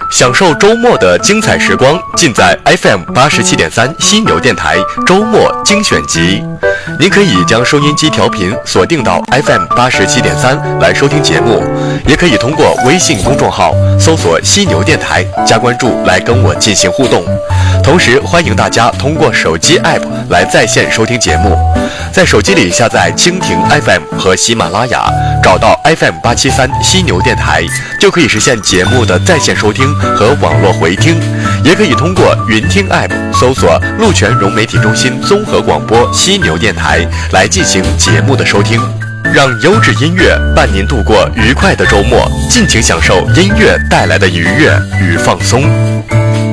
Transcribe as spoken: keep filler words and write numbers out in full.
享受周末的精彩时光，尽在 F M 八十七点三犀牛电台周末精选集。您可以将收音机调频锁定到 F M 八十七点三来收听节目，也可以通过微信公众号搜索犀牛电台加关注来跟我进行互动。同时欢迎大家通过手机 App 来在线收听节目，在手机里下载蜻蜓 F M 和喜马拉雅，找到 F M 八七三犀牛电台，就可以实现节目的在线收听和网络回听。也可以通过云听 App 搜索陆泉融媒体中心综合广播犀牛电台来进行节目的收听。让优质音乐伴您度过愉快的周末，尽情享受音乐带来的愉悦与放松。